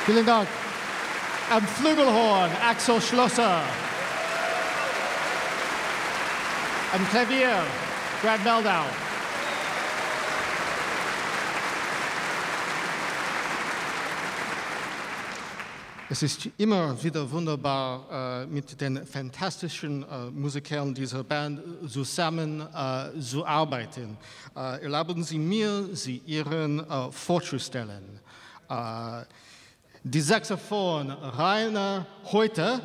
Vielen Dank. Am Flügelhorn, Axel Schlosser. Am Klavier, Brad Meldau. Es ist immer wieder wunderbar, mit den fantastischen Musikern dieser Band zusammen zu arbeiten. Erlauben Sie mir, Sie Ihren vorzustellen. Die Saxophon Rainer Heuter,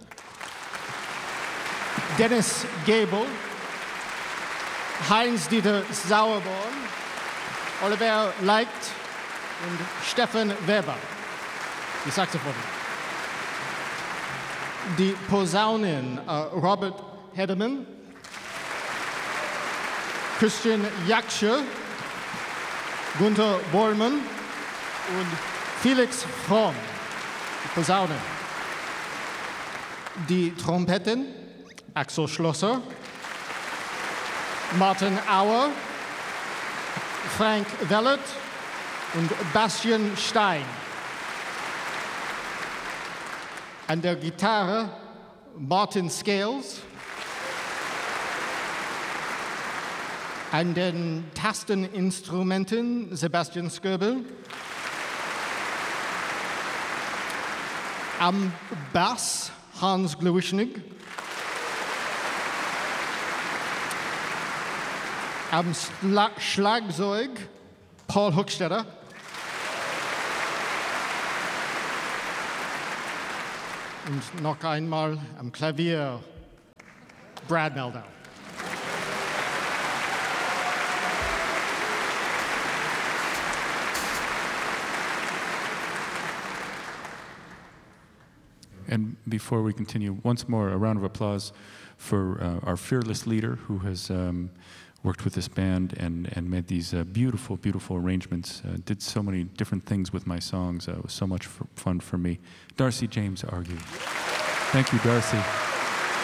Dennis Gabel, Heinz-Dieter Sauerborn, Oliver Leicht und Steffen Weber. Die Saxophon. Die Posaunen Robert Hederman, Christian Jaksche, Gunther Bollmann und Felix Fromm. Die Posaunen. Die Trompeten Axel Schlosser, Martin Auer, Frank Wellert und Bastian Stein. An der Gitarre Martin Scales, an den Tasteninstrumenten Sebastian Sköbel, am Bass Hans Gluischnig, am Schlagzeug Paul Hochstetter, und noch einmal am Klavier Brad Meldau. And before we continue, once more, a round of applause for our fearless leader who has worked with this band and made these beautiful, beautiful arrangements, did so many different things with my songs. It was so much fun for me. Darcy James Argue. Thank you, Darcy.